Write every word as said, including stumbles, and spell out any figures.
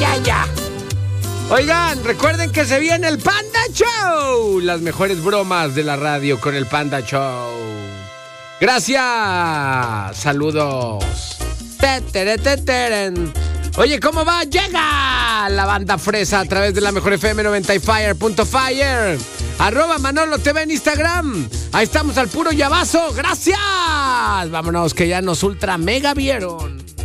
ya, ya. Oigan, recuerden que se viene el Panda Show. Las mejores bromas de la radio con el Panda Show. Gracias. Saludos. Oye, ¿cómo va? Llega la banda fresa a través de la mejor F M noventa y Fire punto Fire. Arroba Manolo T V en Instagram. Ahí estamos al puro llavazo. Gracias. Vámonos que ya nos ultra mega vieron.